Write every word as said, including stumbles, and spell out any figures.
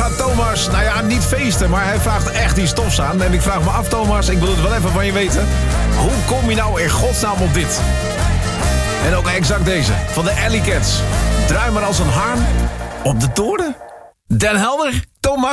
gaat Thomas, nou ja, niet feesten, maar hij vraagt echt die stofs aan. En ik vraag me af, Thomas, ik wil het wel even van je weten. Hoe kom je nou in godsnaam op dit? En ook exact deze, van de Alley Cats. Draai maar als een haan op de toren. Den Helder, Thomas.